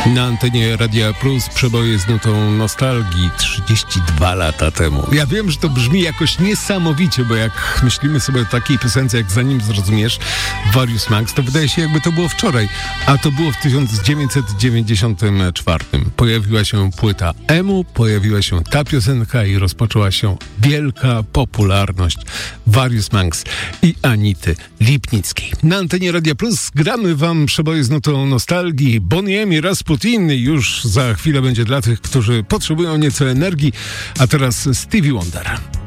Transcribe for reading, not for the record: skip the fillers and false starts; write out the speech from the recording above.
Na antenie Radia Plus przeboje z nutą nostalgii 32 lata temu. Ja wiem, że to brzmi jakoś niesamowicie, bo jak myślimy sobie o takiej piosence jak Zanim zrozumiesz, Various Max, to wydaje się jakby to było wczoraj, a to było w 1994. Pojawiła się płyta Emu, pojawiła się ta piosenka i rozpoczęła się wielka popularność Various Max i Anity Lipnickiej. Na antenie Radia Plus gramy wam przeboje z nutą nostalgii. Bonnie M i Rasputin już za chwilę będzie dla tych, którzy potrzebują nieco energii, a teraz Stevie Wonder.